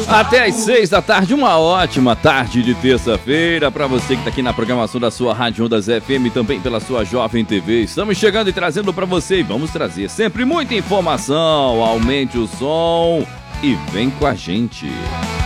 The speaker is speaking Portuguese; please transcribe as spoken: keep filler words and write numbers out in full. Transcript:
Até às seis da tarde, uma ótima tarde de terça-feira para você que está aqui na programação da sua Rádio Ondas F M, também pela sua Jovem T V. Estamos chegando e trazendo para você e vamos trazer sempre muita informação. Aumente o som e vem com a gente.